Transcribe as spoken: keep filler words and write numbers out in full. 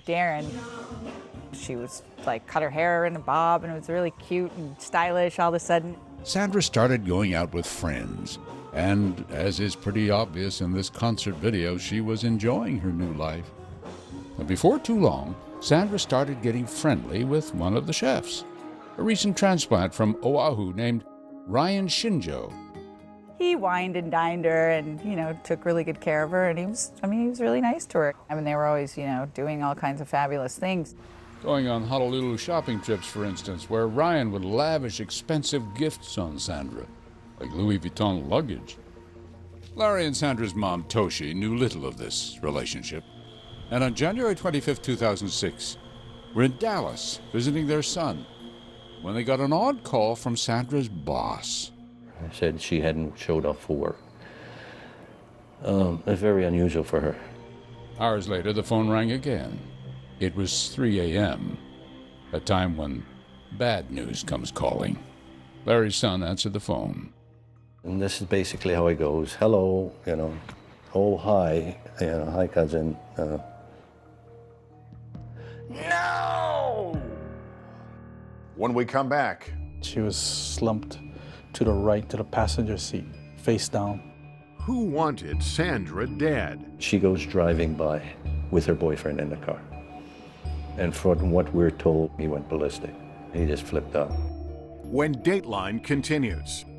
Darren. She was like cut her hair in a bob and it was really cute and stylish all of a sudden. Sandra started going out with friends. And as is pretty obvious in this concert video, she was enjoying her new life. And before too long, Sandra started getting friendly with one of the chefs, a recent transplant from Oahu named Ryan Shinjo. He wined and dined her and, you know, took really good care of her. And he was, I mean, he was really nice to her. I mean, they were always, you know, doing all kinds of fabulous things. Going on Honolulu shopping trips, for instance, where Ryan would lavish expensive gifts on Sandra, like Louis Vuitton luggage. Larry and Sandra's mom, Toshi, knew little of this relationship. And on January twenty-fifth, two thousand six, were in Dallas visiting their son when they got an odd call from Sandra's boss. I said she hadn't showed up for work. Um, it's very unusual for her. Hours later, the phone rang again. It was three a m, a time when bad news comes calling. Larry's son answered the phone. And this is basically how it goes. Hello, you know, oh, hi, you know, hi, cousin. Uh, No! When we come back. She was slumped to the right, to the passenger seat, face down. Who wanted Sandra dead? She goes driving by with her boyfriend in the car. And from what we're told, he went ballistic. He just flipped out. When Dateline continues.